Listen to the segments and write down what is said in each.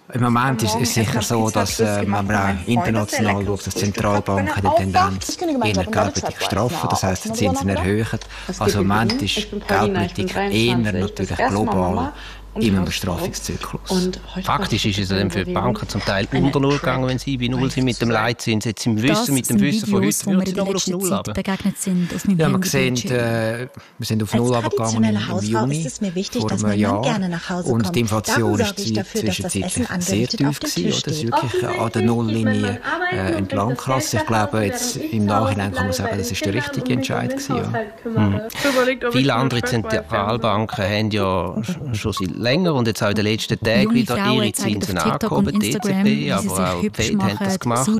Im Moment ist es sicher so, dass wenn man auch international schaut, dass Zentralbanken die Tendenz eher Geldpolitik straffen, das heisst, die Zinsen erhöhen. Also im Moment ist Geldpolitik eher natürlich global in einem Bestrafungszyklus. Faktisch ist es dann für die Banken zum Teil unter Null gegangen, wenn sie bei Null sind mit dem Leitzins. Jetzt mit dem Wissen von heute würden sie nochmal auf Null runter. Ja, wir sehen, wir sind auf Null runtergegangen im Juni vor einem Jahr. Und die Inflation war zwischenzeitlich sehr tief gewesen, oder? Das ist wirklich an der Nulllinie entlang gelassen. Ich glaube, jetzt im Nachhinein kann man sagen, das ist der richtige Entscheid gewesen. Ja. Viele andere Zentralbanken haben ja schon seit länger und jetzt auch in den letzten Tagen wieder ihre Zinsen angehoben, die EZB, aber auch die Fed haben das gemacht.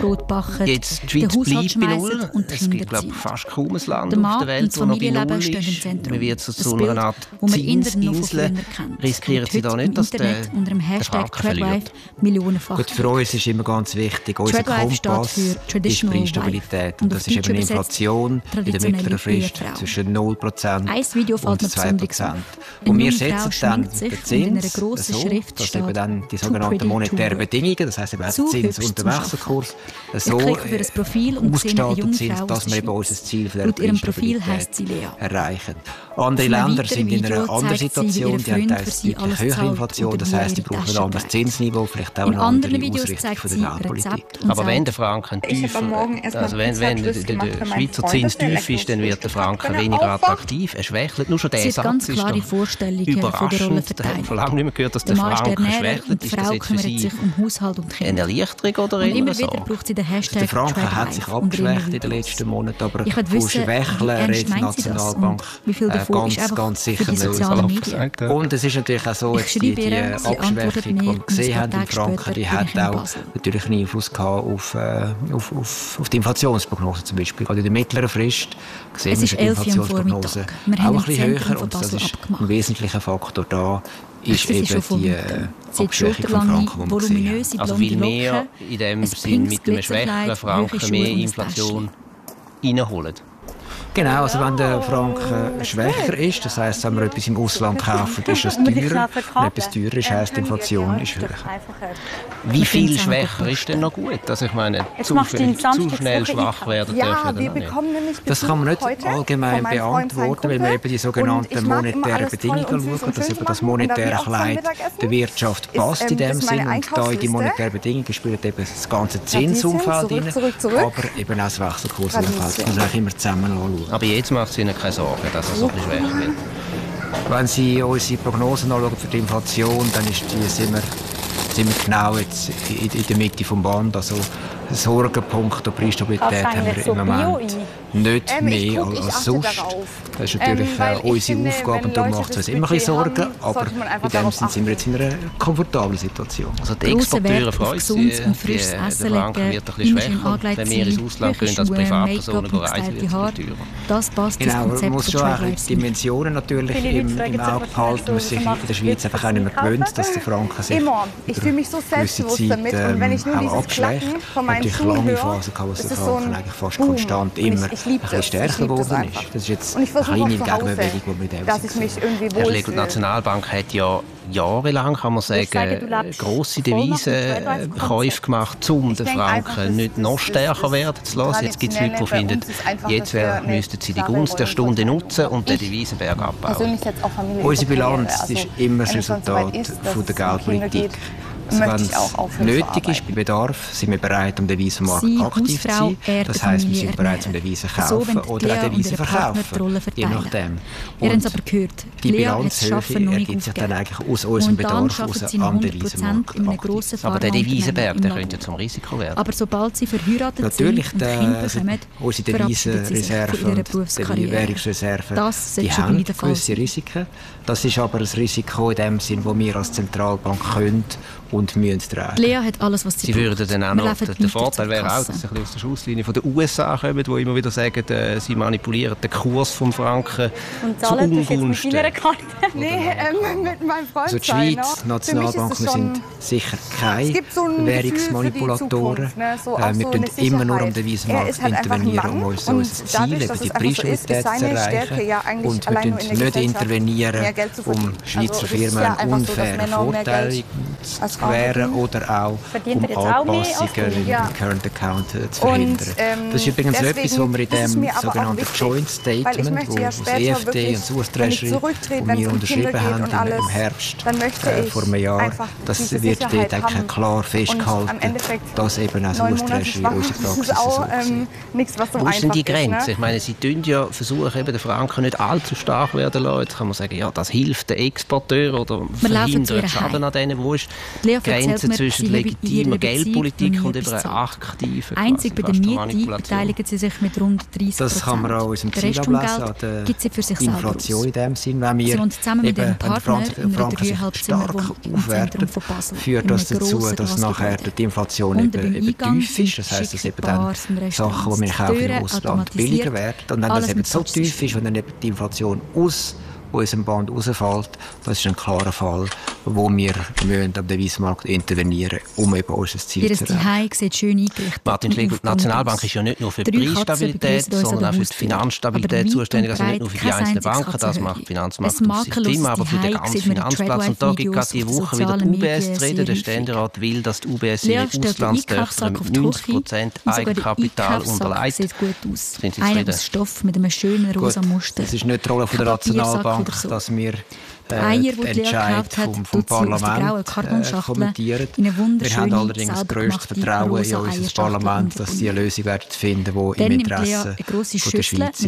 Jetzt die Schweiz bleibt bei Null. Es gibt, glaube ich, fast kaum ein Land auf der Welt, das noch bei Null ist. Man wird zu einer Art Zinsinsel. Riskieren Sie da nicht, dass der Franken verliert? Gut, für uns ist immer ganz wichtig, unser Kompass ist Preisstabilität. Und das ist eben Inflation in der mittleren Frist zwischen 0% und 2%. Und wir setzen dann den Zins so, dass eben dann die sogenannten monetären Bedingungen, das heisst eben der Zins und der Wechselkurs, so ausgestaltet sind, dass wir eben unser Ziel für die Preisstabilität erreichen. Andere Länder sind in einer anderen Situation, die haben teils deutlich höhere Inflation, das heisst, die brauchen ein anderes Zinsniveau, vielleicht auch eine andere Ausrichtung von der Geldpolitik. Aber wenn der Franken tiefer, also wenn der Schweizer Zins tief ist, dann wird der Franken weniger attraktiv. Er schwächelt. Nur schon der Satz ist überraschend. Ich habe vor langem nicht mehr gehört, dass der Franken schwächelt. Ist das jetzt für Sie eine Erleichterung oder eher so? Der Franken hat sich abgeschwächt in den letzten Monaten, aber von Schwächeln redet die Nationalbank ganz sicher nicht. Und es ist natürlich auch so, jetzt die Abschwächung, die wir gesehen haben im Franken, die hat auch natürlich einen Einfluss gehabt auf die Inflationsprognose zum Beispiel. Gerade in der mittleren Frist sehen wir die Inflationsprognose auch ein bisschen höher und das ist ein wesentlicher Faktor da. Ist eben die Abschwächung vom Franken, die wir gesehen haben. Also viel mehr in dem Sinn mit einem schwächeren Franken mehr Inflation reinholen. Genau, also wenn der Franken schwächer ist, das heisst, wenn wir etwas im Ausland kaufen, ist das teurer. Wenn etwas teurer ist, heisst, die Inflation ist höher. Wie viel schwächer ist denn noch gut? Also ich meine, zu schnell schwach werden dürfen wir nicht. Das kann man nicht allgemein beantworten, weil wir eben die sogenannten monetären Bedingungen schauen, dass eben das monetäre Kleid der Wirtschaft passt in dem Sinn. Und da in die monetären Bedingungen spielt eben das ganze Zinsumfeld rein, aber eben auch das Wechselkursumfeld. Das muss man auch immer zusammen anschauen. Aber jetzt macht es Ihnen keine Sorgen, dass es so ein bisschen schwächer wird? Wenn Sie unsere Prognosen anschauen für die Inflation, dann ist die ziemlich genau jetzt in der Mitte des Bandes. Also Sorgenpunkt und Preisstabilität haben wir im Moment nicht mehr als sonst. Das ist natürlich unsere Aufgabe und darum macht es uns immer ein bisschen Sorgen. Aber in dem Sinne sind wir jetzt in einer komfortablen Situation. Also die Exporteure freuen sich, der Franken wird ein bisschen schwächer. Wenn wir ins Ausland gehen als Privatpersonen reisen, wird es ein bisschen teurer. Genau, man muss schon auch die Dimensionen natürlich im Auge behalten. Man ist sich in der Schweiz einfach auch nicht mehr gewöhnt, dass der Franken sich über gewisse Zeit auch abschwächt. Natürlich lange Phasen gehabt, wo der Franken eigentlich fast konstant immer ein bisschen stärker geworden ist. Das ist jetzt eine kleine Gegenbewegung, die wir mit dem sehen. Herr Schlegel, die Nationalbank hat ja jahrelang, kann man sagen, grosse Devisenkäufe gemacht, um den Franken nicht noch stärker werden zu lassen. Jetzt gibt es Leute, die finden, jetzt müssten sie die Gunst der Stunde nutzen und den Devisenberg abbauen. Unsere Bilanz ist immer das Resultat von der Geldpolitik. Also wenn es nötig ist, bei Bedarf, sind wir bereit, am Devisenmarkt aktiv zu sein. Das heisst, wir sind bereit, um Devisen zu kaufen oder auch Devisen zu verkaufen, je nachdem. Und die Bilanzhöhe ergibt sich dann eigentlich aus unserem Bedarf am Devisenmarkt aktiv. Aber der Devisenberg, der könnte zum Risiko werden. Aber sobald sie verheiratet natürlich, sind und Kinder bekommen, unsere Devisenreserven und die Währungsreserven, die haben gewisse Risiken. Das ist aber ein Risiko in dem Sinn, das wir als Zentralbank können und müssen tragen. Lea hat alles, was sie würden dann auch noch, der Vorteil wäre auch, dass sie aus der Schusslinie von den USA kommen, die immer wieder sagen, sie manipulieren den Kurs vom Franken zu Ungunsten. Also die Schweiz, Nationalbanken sind sicher keine Währungsmanipulatoren. Wir tun immer nur am Devisenmarkt intervenieren, um unser Ziel, eben die Preisstabilität zu erreichen. Und wir tun nicht intervenieren, um Schweizer Firmen einen unfairen Vorteil gewähren oder auch um Anpassungen im Current Account zu verhindern. Das ist übrigens etwas, was wir in dem sogenannten Joint Statement, wo das EFD und das US Treasury und wir unterschrieben haben im Herbst vor einem Jahr, das wird dort eigentlich klar festgehalten, dass eben auch das US Treasury unsere Praxis so sieht. Wo ist denn die Grenze? Ich meine, Sie tun ja versuchen, eben den Franken nicht allzu stark werden zu lassen. Jetzt kann man sagen, ja, das hilft den Exporteuren oder verhindert Schaden an denen. Wo ist die Grenze zwischen legitimer Geldpolitik und eben einer aktiven einzig bei der Miete beteiligen sie sich mit rund 30%. Das kann man auch aus dem Ziel ablesen, an der Inflation in dem Sinn. Wenn wir eben den Franken sich stark aufwerten, führt das dazu, dass nachher die Inflation eben tief ist. Das heisst, dass eben dann Sachen, die wir kaufen im Ausland, billiger werden. Und wenn das eben so tief ist, wenn dann eben die Inflation aus unserem Band rausfällt, das ist ein klarer Fall, wo wir am Devisenmarkt intervenieren müssen, um eben unser Ziel zu erreichen. Sieht schön eingerichtet. Martin Schlegel, die Nationalbank ist ja nicht nur für die Preisstabilität, sondern auch für die Finanzstabilität zuständig, also nicht nur für die einzelnen Banken, das macht die Finanzmarktaufsicht, aber für den ganzen Finanzplatz. Und da gibt es diese Woche wieder die UBS zu reden. Der Ständerat will, dass die UBS ihre Auslandstöchter mit 90% Eigenkapital unterlegt. Sieht gut aus. Einer aus Stoff mit einem schönen rosa Muster. Das ist nicht die Rolle der Nationalbank, dass wir den Entscheid vom Parlament kommentieren. Wir haben allerdings das grösste Vertrauen in unser Parlament, dass sie eine Lösung werden finden, die im Interesse der Schweiz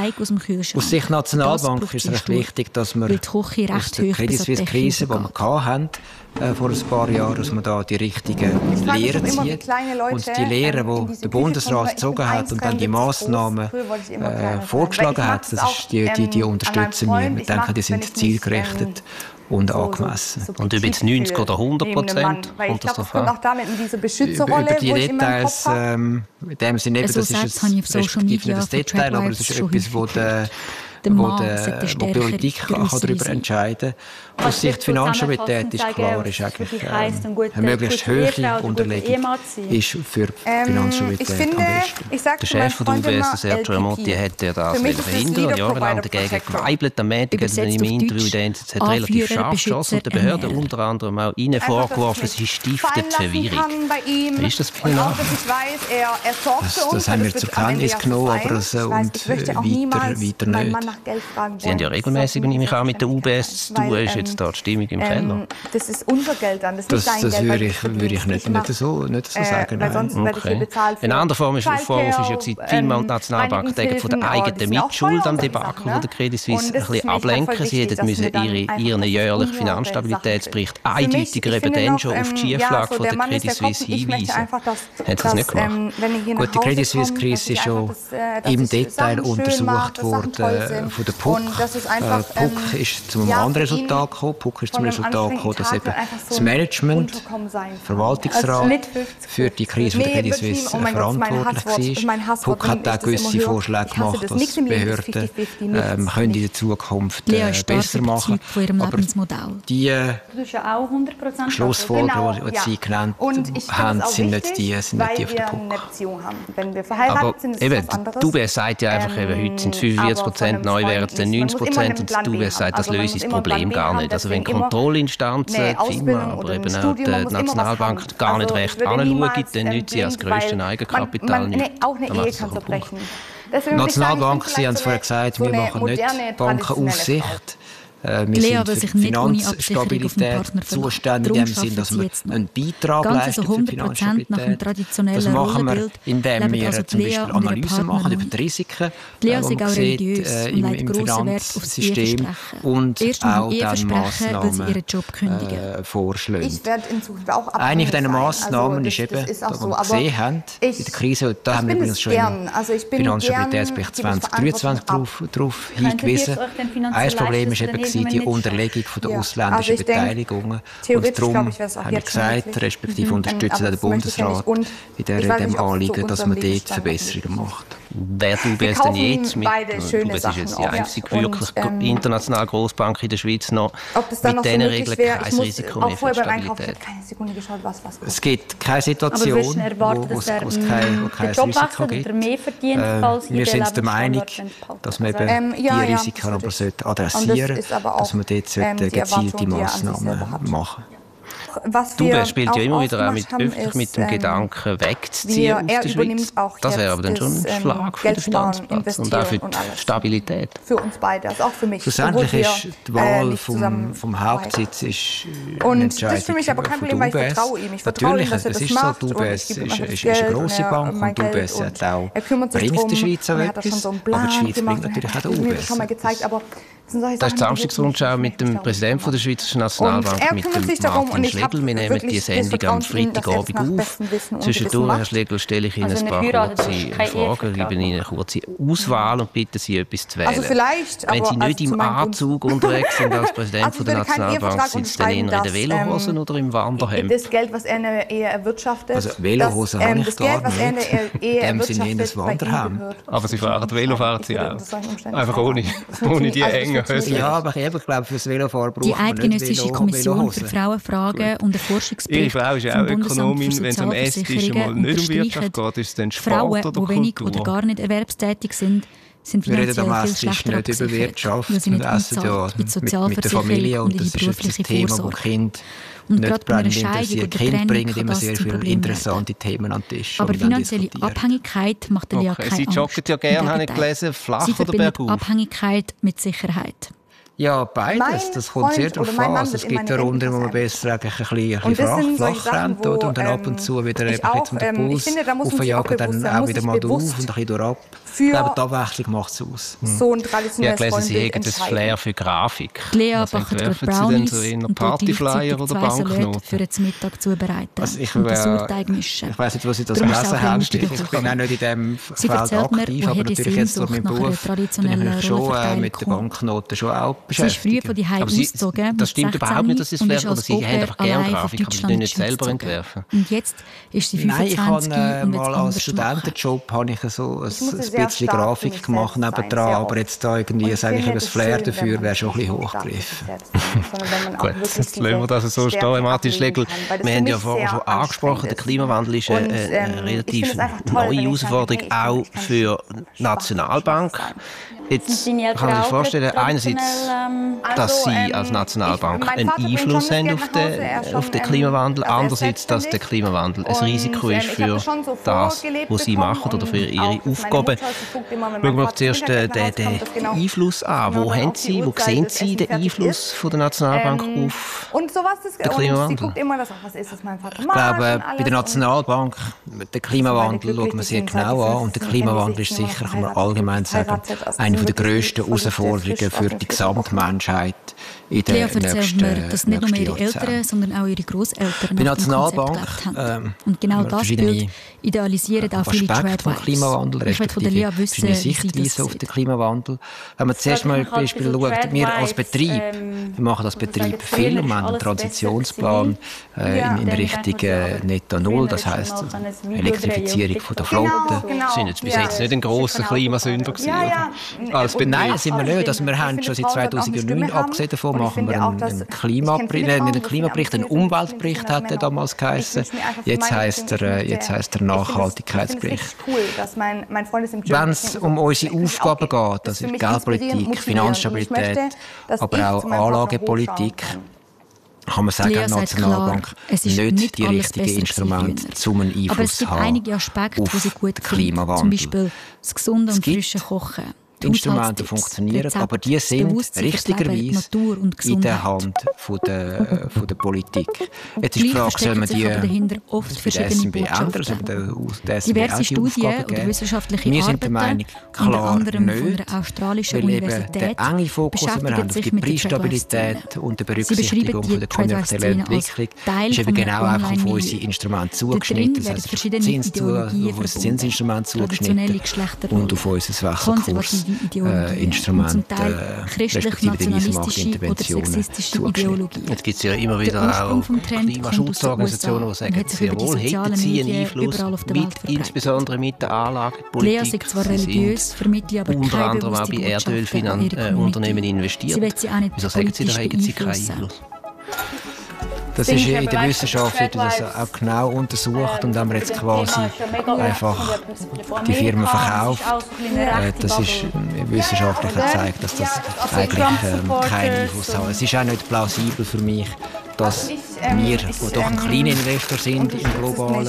ist. Aus Sicht der Nationalbank ist es recht wichtig, dass wir aus der Credit Suisse-Krise, die wir hatten, vor ein paar Jahren, dass man da die richtigen Lehren zieht. Und die Lehren, die der Bundesrat gezogen hat und dann die Massnahmen vorgeschlagen hat, das ist die unterstützen wir. Wir denken, die sind zielgerichtet und angemessen. Und über jetzt 90 oder 100%? Kommt das drauf an? Auch damit in diese Beschützerrolle, über die Details, in dem Sinne, das ist respektive nicht das Detail, aber es ist etwas, wo die Politik darüber entscheiden kann. Aus Sicht der Finanzstabilität ist klar, ist eigentlich eine möglichst hohe Unterlegung ist für die Finanzstabilität am besten. Der Chef der UBS, Sergio Monti, hat ja das verhindert und jahrelang dagegen geweibelt. Am Montag hat er in einem Interview in der NZZ relativ scharf geschossen und den Behörden unter anderem auch ihnen vorgeworfen, sie stiften Verwirrung. Wie ist das bei Ihnen? Das haben wir zur Kenntnis genommen, aber weiter nicht. Sie haben ja regelmäßig mit der UBS zu tun. Ist jetzt da die Stimmung im Keller? Das ist unser Geld dann, das ist nicht dein Geld. Das würde ich nicht so sagen. Weil sonst werde ich hier bezahlt für ein anderer Vorwurf war ja, die FINMA und die Nationalbank von der eigenen Mitschuld am Debakel von der Credit Suisse ein bisschen ablenken. Sie hätten ihren jährlichen Finanzstabilitätsbericht eindeutiger eben dann schon auf die Schieflage von der Credit Suisse hinweisen. Haben Sie das nicht gemacht? Gut, die Credit Suisse-Krise ist schon im Detail untersucht worden von der PUC. PUC ist zu einem anderen Resultat gekommen. PUC ist zum Resultat gekommen, dass eben das Management, Verwaltungsrat für die Krise von der Credit Suisse verantwortlich war. PUC hat auch gewisse Vorschläge gemacht, was Behörden können in der Zukunft besser machen. Aber die Schlussfolgerungen, die Sie genannt haben, sind nicht die auf der PUC. Aber eben, die UBS sagt ja einfach, heute sind es 45%, neu wären es dann 90% und die UBS sagt, das löst das Problem gar nicht. Also wenn Kontrollinstanzen, die FINMA, aber eben auch die Nationalbank gar nicht recht anschauen, dann nützt sie als grössten Eigenkapital nicht. Dann macht es einen Punkt. Die Nationalbank, Sie haben es vorher gesagt, wir machen nicht Bankenaufsicht. Wir sind für Finanzstabilität zuständig, in dem Sinn, dass wir einen Beitrag leisten für die Finanzstabilität. Das machen wir, indem wir zum Beispiel Analysen machen über die Risiken, die man sieht im Finanzsystem und auch dann Massnahmen vorschlagen. Eine von diesen Massnahmen ist eben, die wir gesehen haben, in der Krise, da haben wir übrigens schon im Finanzstabilitätsbericht 2023 darauf hingewiesen. Ein Problem ist eben die Unterlegung der ausländischen Beteiligungen. Und darum haben wir gesagt, respektive unterstützen den Bundesrat in dem Anliegen, dass man dort Verbesserungen macht. Wer die UBS denn jetzt mit? Die UBS ist jetzt die einzige wirklich internationale Grossbank in der Schweiz noch mit diesen Regeln kein Risiko mehr für die Stabilität. Es gibt keine Situation, wo es kein Risiko gibt. Wir sind der Meinung, dass man eben die Risiken aber adressieren sollte, dass man dort gezielte Massnahmen machen sollte. was wir Du spielt ja immer wieder auch mit dem Gedanken wegzuziehen aus der Schweiz. Das wäre aber dann schon ein Schlag für den Finanzplatz und auch für die Stabilität. Für uns beide, also auch für mich. Schlussendlich ist die Wahl vom Hauptsitz und das ist für mich aber kein Problem, weil ich vertraue ihm. Ich vertraue ihm, dass er das macht. Die UBS ist eine grosse Bank und die UBS hat auch bringt der Schweiz auch etwas, aber die Schweiz bringt natürlich auch die UBS. Das ist die Samstagsrundschau mit dem Präsidenten der Schweizerischen Nationalbank, mit dem Martin Schlegel. Wir nehmen die Sendung am Freitagabend auf. Zwischendurch, Herr Schlegel, stelle ich Ihnen ein paar kurze Fragen, gebe Ihnen eine kurze Auswahl und bitte Sie, etwas zu wählen. Wenn Sie nicht im Anzug unterwegs sind als Präsident der Nationalbank, sind Sie dann eher in den Velohosen oder im Wanderhemd? Das Geld, was er eher erwirtschaftet, also Velohosen habe ich gar nicht. In dem Sinne eher das Wanderhemd. Aber Sie fahren Velo, fahren Sie auch. Einfach ohne die engen Hosen. Ja, aber ich glaube, für das Velofahren braucht die Eidgenössische Kommission für Frauenfragen und der Forschungsbericht Ihre Frau ist ja auch Ökonomin, wenn es am Esstisch mal nicht um Wirtschaft geht, ist es dann Sport Frauen, oder Kultur? die wenig oder gar nicht erwerbstätig sind finanziell viel schlechter nicht über Wirtschaft, weil sie nicht einzahlen mit der Familie und das ist ein Thema, wo Kinder nicht brennend interessiert. Kinder bringen immer sehr viele interessante Themen an den Tisch. Aber finanzielle Abhängigkeit macht Lea keine Angst. Sie joggen ja gerne, habe ich gelesen, flach oder bergauf? Abhängigkeit mit Sicherheit. Ja, beides. Das kommt sehr darauf an. Also es gibt eine Runde, wo man besser ein bisschen flach rennt und dann ab und zu wieder ein bisschen den Puls aufjagen, dann auch wieder mal auf und ein bisschen durchab. Ich glaube, die Abwechslung macht es aus. So ein traditionelles Rollenbild. Sie haben das Flair für Grafik. Lea backt gerade Brownies und Partyflyer oder Banknoten für den Mittag zubereiten also ich weiss nicht, wo Sie das gelesen haben. Ich bin auch nicht in diesem Feld aktiv, aber natürlich jetzt durch meinen Beruf bin ich schon mit den Banknoten schon auch Sie ist früher von die Heim ausgezogen. Das stimmt überhaupt nicht, dass Sie es vielleicht, oder Sie haben einfach gerne Grafik, aber Sie nicht selber entwerfen. Und jetzt ist sie 25 Nein, ich habe mal als Studentenjob habe ich so ein bisschen Grafik gemacht nebendran, aber jetzt da irgendwie, sage ich, das Flair dafür wäre schon ein bisschen hochgegriffen. Gut, jetzt lassen wir das so stehen, Martin Schlegel. Wir haben ja vorhin schon angesprochen, der Klimawandel ist eine relativ neue Herausforderung, auch für die Nationalbank. Jetzt kann ich sich vorstellen, einerseits, dass Sie als Nationalbank einen Einfluss haben auf den Klimawandel, andererseits, dass der Klimawandel ein Risiko ist für das, was Sie machen oder für Ihre Aufgaben. Schauen wir zuerst den Einfluss an. Wo sehen Sie den Einfluss von der Nationalbank auf den Klimawandel? Ich glaube, bei der Nationalbank, den Klimawandel schauen wir sehr genau an und der Klimawandel ist sicher, kann man allgemein sagen, eine der grössten Herausforderungen für die Gesamtmenschheit in den nächsten Jahren. Dass nicht nur ihre Eltern, sondern auch ihre Großeltern die Nationalbank und genau das Bild idealisieren auch viele Aspekte vom Klimawandel, respektive verschiedene Sichtweisen auf den Klimawandel. Wenn man zuerst mal zum Beispiel schaut, wir als Betrieb, wir machen als Betrieb viel und wir haben einen Transitionsplan in Richtung Netto Null, das heisst Elektrifizierung von der Flotte. Sie sind jetzt bis jetzt nicht ein grosser Klimasünder gewesen, Nein, sind wir nicht. Also wir haben schon seit 2009, abgesehen davon, machen wir einen Klimabericht, einen Umweltbericht hat er damals geheißen. Jetzt heisst er Nachhaltigkeitsbericht. Wenn es um unsere Aufgaben geht, also Geldpolitik, Finanzstabilität, aber auch Anlagepolitik, kann man sagen, die Nationalbank nicht die richtigen Instrumente, um einen Einfluss zu haben. Aber es gibt einige Aspekte, die sie gut Klimawandel. Zum Beispiel das gesunde und frische Kochen. Die Instrumente funktionieren, aber die sind richtigerweise in der Hand der Politik. Jetzt ist die Frage, soll man die für die SNB ändern, soll man der SNB auch die Aufgaben geben? Wir sind der Meinung, klar nicht, weil eben der enge Fokus, den wir haben auf die Preisstabilität und die Berücksichtigung von der konjunkturellen Entwicklung, ist eben genau einfach auf unsere Instrumente zugeschnitten, das heißt auf unser Zinsinstrument zugeschnitten und auf unser Wechselkurs. Instrumente, respektive Devisenmarktinterventionen zugeschnitten. Jetzt gibt es ja immer wieder auch Klimaschutzorganisationen, die sagen, sehr wohl hätten sie einen Einfluss, insbesondere mit der Anlagepolitik. Lea ist zwar religiös, vermittle aber unter anderem auch bei Erdölunternehmen investiert. Wieso sagen Sie, da hätten sie keinen Einfluss? Das ist in der Wissenschaft wird das auch genau untersucht und haben wir jetzt quasi einfach die Firmen verkauft. Das ist wissenschaftlich gezeigt, dass das eigentlich keinen Einfluss hat. Es ist auch nicht plausibel für mich, dass wir, die doch ein kleiner Investor sind im globalen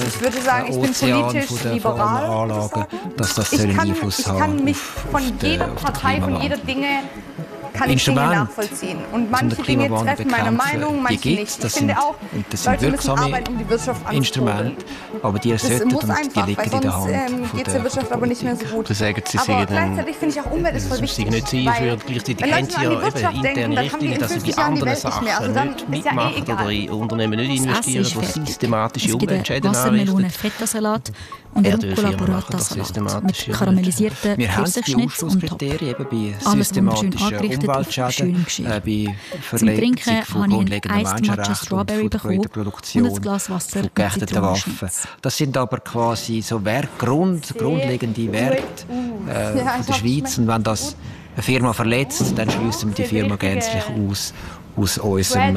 Ozean von allen Anlagen, dass das einen Einfluss haben. Ich kann mich von jeder Partei, von jeder Dinge Dinge nachvollziehen. Und manche Dinge treffen meine Meinung, manche nicht. Ich finde auch, Leute müssen arbeiten, um die Wirtschaft anzukurbeln. Aber die sollten und die liegen in der Hand. Sonst geht es der Wirtschaft aber nicht mehr so gut. Sagen, Sie aber gleichzeitig finde ich auch Umwelt ist voll wichtig. Nicht sein, weil gleichzeitig haben Sie ja interne Richtlinien, dass Sie bei anderen Sachen nicht mitmachen oder in Unternehmen nicht investieren, die systematische Umweltschäden Wassermelone, Feta-Salat und Rucola-Burrata-Salat mit karamellisierten Pfirsichschnitz und Top. Alles wunderschön angerichtet auf schönem Geschirr. Zum Trinken habe ich einen Iced Matcha Strawberry bekommen und ein Glas Wasser mit Zitronenschnitz. Das sind aber quasi so grundlegende Werte von der Schweiz. Und wenn das eine Firma verletzt, dann schliessen wir die Firma gänzlich aus unserem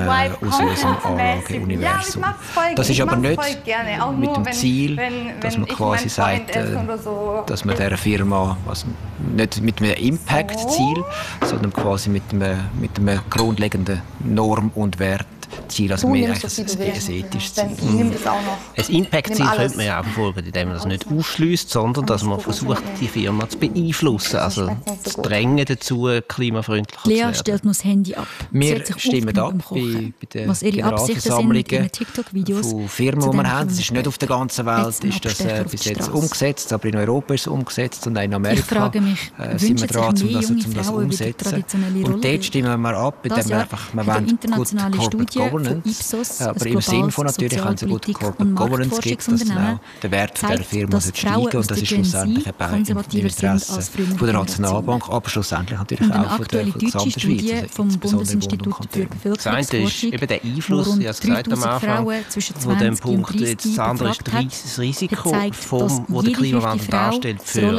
Anlageuniversum. Das ist aber nicht mit dem Ziel, dass man quasi sagt, dass man dieser Firma, also nicht mit einem Impact-Ziel, sondern quasi mit einem grundlegenden Norm- und Wertziel, also mehr ein ethisches Ziel. Ein Impact-Ziel könnte man ja auch verfolgen, indem man das nicht ausschliesst, sondern dass man versucht, die Firma zu beeinflussen, also zu drängen dazu, klimafreundlicher zu werden. Lea stellt nur das Handy ab. Wir stimmen ab bei den Generalversammlungen von Firmen, die wir haben. Es ist nicht auf der ganzen Welt ist das bis jetzt umgesetzt, aber in Europa ist es umgesetzt und auch in Amerika sind wir dran, um das umzusetzen. Und dort stimmen wir ab, indem wir einfach, wir wollen Corporate Governance, aber im Sinne von natürlich, wenn es eine gute Corporate Governance gibt, dass dann auch der Wert dieser Firma steigen und das ist schlussendlich im Interesse von der Nationalbank, aber schlussendlich natürlich auch von der gesamten Schweiz. Vom Bundesinstitut für Bevölkerungsforschung, das ist eben der Einfluss, ich habe es gesagt am Anfang, von dem Punkt, jetzt das andere ist das Risiko, das der Klimawandel darstellt für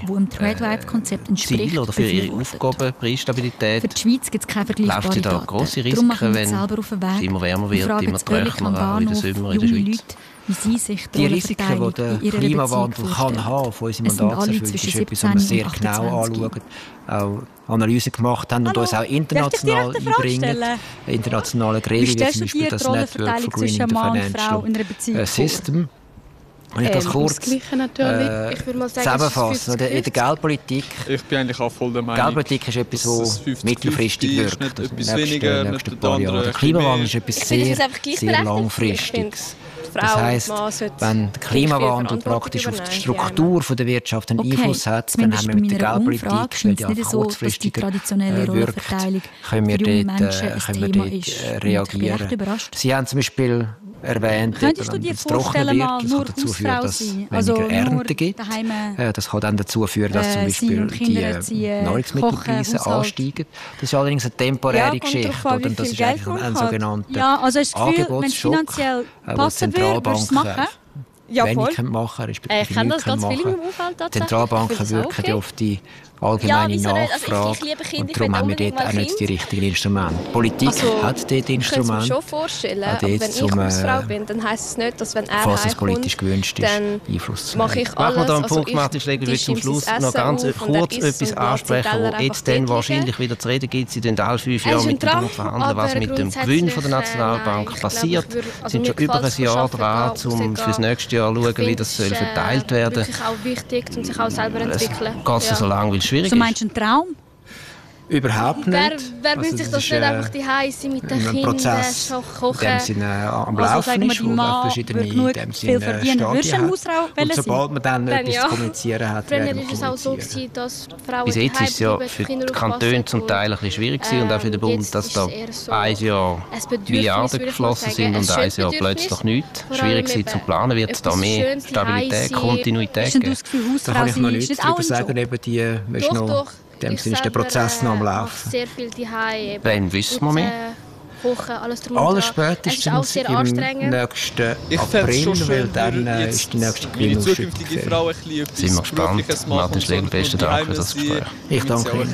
ihre Ziele oder für ihre Aufgaben, Preisstabilität. Für die Schweiz gibt es keine vergleichbaren Läuft da grosse Risiken, wenn es immer wärmer wird, immer trockener, auch in den Sommer in der Schweiz? Die Risiken, die der Klimawandel kann haben, von unserem Mandatserfüllung, ist etwas, was wir sehr genau anschauen, auch Analysen gemacht haben und uns auch international einbringen. Internationale Gremien, wie zum Beispiel das Network for Greening the Financial System. Wenn ich das kurz zusammenfasse, in der Geldpolitik. Ich bin eigentlich auch voll der Meinung. Geldpolitik ist etwas, das mittelfristig wirkt. Etwas weniger, nächsten paar Jahre. Der Klimawandel ist etwas sehr langfristiges. Das heisst, wenn der Klimawandel praktisch auf die Struktur der Wirtschaft einen Einfluss hat, dann haben wir mit der Geldpolitik, weil die auch kurzfristiger wirkt, können wir dort reagieren. Sie haben zum Beispiel erwähnt, wenn es trockener wird, das kann dazu führen, dass es weniger Ernte gibt. Das kann dann dazu führen, dass zum Beispiel die Nahrungsmittelpreise ansteigen. Das ist allerdings eine temporäre Geschichte. Oder? Das ist eigentlich ein sogenannter Angebotsschock, wo Zentralbanken wenig machen, respektive nichts machen. Zentralbanken wirken ja auf die allgemeine Nachfrage und darum haben wir dort auch nicht die richtigen Instrumente. Die Politik hat dort Instrumente. Ich kann mir schon vorstellen, aber wenn ich Hausfrau bin, dann heisst es nicht, dass wenn er politisch gewünscht ist, Einfluss zu nehmen. Mache ich alles. Machen wir da einen Punkt, Martin Schläger, will zum Schluss noch ganz kurz etwas ansprechen, wo jetzt dann wahrscheinlich wieder zu reden gibt. Sie verhandeln alle 5 Jahre mit der Bank verhandeln, was mit dem Gewinn von der Nationalbank passiert. Sie sind schon über ein Jahr dran, um für das nächste Jahr zu schauen, wie das verteilt werden soll. Das ist wirklich auch wichtig, um sich auch selber zu entwickeln. Geht es so lange, weil es schwierig ist? So meinst du einen Traum? Überhaupt nicht. Wer wünscht sich das nicht einfach die Heise mit den Kindern Prozess, kochen? In dem Sinne am Laufen ist, wo man verschiedene in dem Sinne Stadien hat. Und sobald man dann etwas zu kommunizieren hat, werden wir es auch so gewesen, dass Frauen bis jetzt ist es ja für die Kantone zum Teil ein bisschen schwierig gewesen und auch für den Bund, dass da ein Jahr Milliarden geflossen sind und ein Jahr plötzlich nichts. Schwierig gewesen zu planen, wird es da mehr Stabilität, Kontinuität geben. Da kann ich noch nichts darüber sagen, in dem Sinne ist der Prozess noch am Laufen. Sehr viel daheim. Dann wissen wir mehr. Kochen, alles drum alles spätestens im nächsten April, weil dann ist die nächste Klimaschüttung. Sind wir gespannt. Martin Schläger, besten Dank für das Gespräch. Ich danke Ihnen.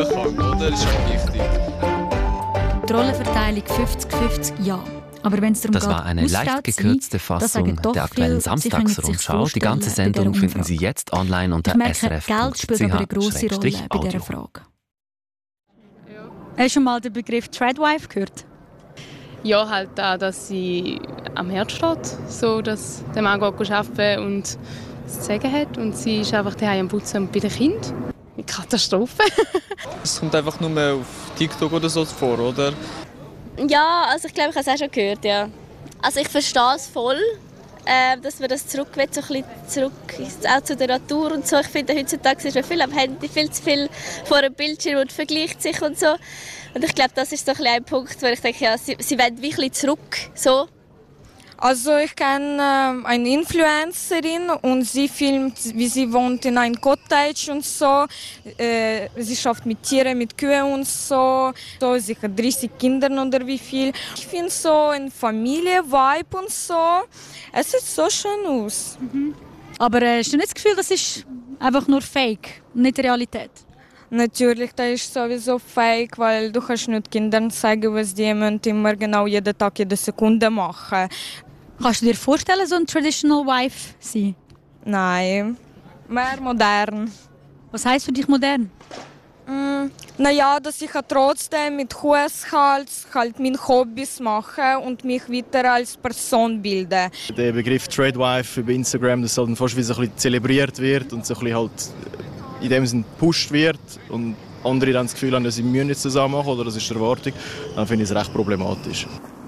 Die Rollenverteilung 50-50, ja. Aber wenn's darum das war eine leicht gekürzte Fassung der aktuellen Samstagsrundschau. Die ganze Sendung finden Sie jetzt online unter srf.ch/audio. Geld spielt aber eine grosse Rolle bei dieser Frage. Hast du schon mal den Begriff Tradwife gehört? Ja, halt auch, dass sie am Herd steht, so dass der Mann geht arbeiten und es zu sagen hat. Und sie ist einfach daheim am Putzen und bei den Kindern. Eine Katastrophe. Es kommt einfach nur auf TikTok oder so vor, oder? Ja, also ich glaube, ich habe es auch schon gehört, ja. Also ich verstehe es voll, dass man das zurück will, so ein bisschen zurück auch zu der Natur und so. Ich finde, heutzutage ist man viel am Handy, viel zu viel vor einem Bildschirm und vergleicht sich und so. Und ich glaube, das ist so ein Punkt, wo ich denke, ja, sie wollen wirklich zurück, so. Also ich kenne eine Influencerin und sie filmt, wie sie wohnt in einem Cottage und so. Sie schafft mit Tieren, mit Kühen und so. Sie hat 30 Kinder oder wie viel. Ich finde so ein Familie-Vibe und so. Es sieht so schön aus. Mhm. Aber hast du nicht das Gefühl, das ist einfach nur Fake, nicht Realität? Natürlich, das ist sowieso fake, weil du kannst nicht Kindern zeigen, was die immer genau jeden Tag, jede Sekunde machen. Kannst du dir vorstellen, so ein Traditional Wife sein? Nein, mehr modern. Was heisst für dich modern? Naja, dass ich trotzdem mit Haushalt halt meine Hobbys mache und mich weiter als Person bilde. Der Begriff Tradewife über Instagram, das halt fast wie so ein bisschen zelebriert wird und so ein bisschen halt in dem Sinne gepusht wird und andere dann das Gefühl haben, dass sie müssen nicht zusammen machen oder das ist die Erwartung, dann finde ich es recht problematisch.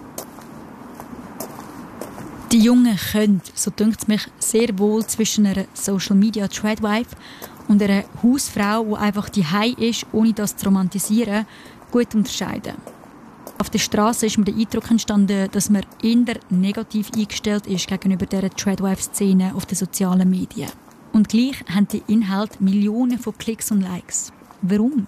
Die Jungen können, so dünkt es mich, sehr wohl zwischen einer Social-Media-Tradwife und einer Hausfrau, die einfach daheim ist, ohne das zu romantisieren, gut unterscheiden. Auf der Straße ist mir der Eindruck entstanden, dass man eher negativ eingestellt ist gegenüber dieser Tradwife-Szene auf den sozialen Medien. Und gleich haben die Inhalte Millionen von Klicks und Likes. Warum?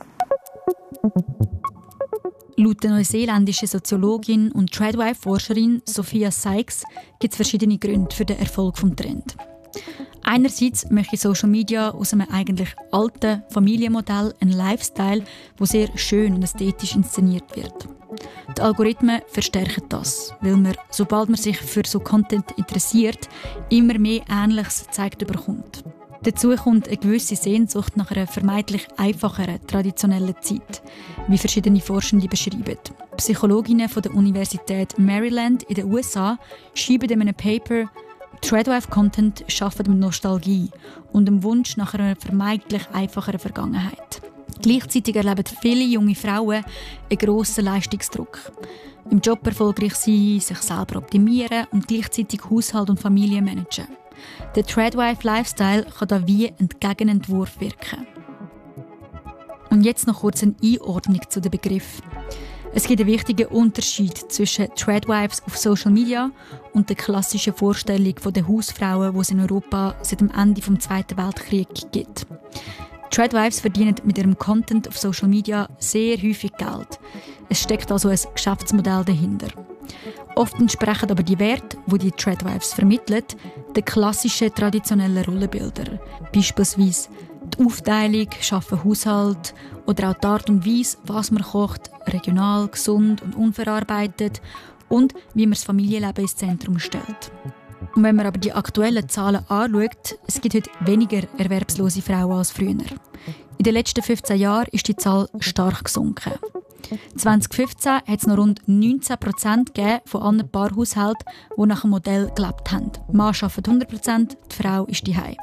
Laut der neuseeländischen Soziologin und Tradwife-Forscherin Sophia Sykes gibt es verschiedene Gründe für den Erfolg des Trends. Einerseits möchte Social Media aus einem eigentlich alten Familienmodell einen Lifestyle, der sehr schön und ästhetisch inszeniert wird. Die Algorithmen verstärken das, weil man, sobald man sich für so Content interessiert, immer mehr Ähnliches gezeigt bekommt. Dazu kommt eine gewisse Sehnsucht nach einer vermeintlich einfacheren, traditionellen Zeit, wie verschiedene Forschende beschreiben. Psychologinnen von der Universität Maryland in den USA schreiben in einem Paper, Tradwife-Content schafft mit Nostalgie und dem Wunsch nach einer vermeintlich einfacheren Vergangenheit. Gleichzeitig erleben viele junge Frauen einen grossen Leistungsdruck. Im Job erfolgreich sein, sich selber optimieren und gleichzeitig Haushalt und Familie managen. Der Tradwife-Lifestyle kann da wie ein Gegenentwurf wirken. Und jetzt noch kurz eine Einordnung zu dem Begriff. Es gibt einen wichtigen Unterschied zwischen Tradwives auf Social Media und der klassischen Vorstellung der Hausfrauen, die es in Europa seit dem Ende des Zweiten Weltkriegs gibt. Tradwives verdienen mit ihrem Content auf Social Media sehr häufig Geld. Es steckt also ein Geschäftsmodell dahinter. Oft entsprechen aber die Werte, die die Tradwives vermitteln, den klassischen traditionellen Rollenbildern. Beispielsweise die Aufteilung, Schaffen Haushalt oder auch die Art und Weise, was man kocht, regional, gesund und unverarbeitet und wie man das Familienleben ins Zentrum stellt. Und wenn man aber die aktuellen Zahlen anschaut, es gibt heute weniger erwerbslose Frauen als früher. In den letzten 15 Jahren ist die Zahl stark gesunken. 2015 hat es noch rund 19% von allen Paarhaushalten, die nach dem Modell gelebt haben. Der Mann arbeitet 100%, die Frau ist daheim.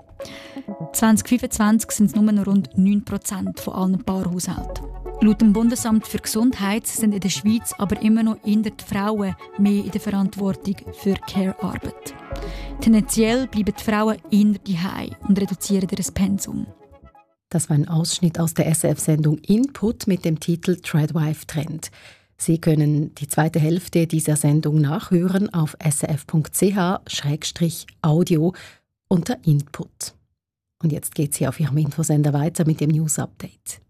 2025 sind es nur noch rund 9% von allen Paarhaushalten. Laut dem Bundesamt für Gesundheit sind in der Schweiz aber immer noch eher die Frauen mehr in der Verantwortung für Care-Arbeit. Tendenziell bleiben die Frauen eher daheim und reduzieren ihr Pensum. Das war ein Ausschnitt aus der SRF-Sendung Input mit dem Titel Tradwife Trend. Sie können die zweite Hälfte dieser Sendung nachhören auf srf.ch/audio unter Input. Und jetzt geht sie auf Ihrem Infosender weiter mit dem News Update.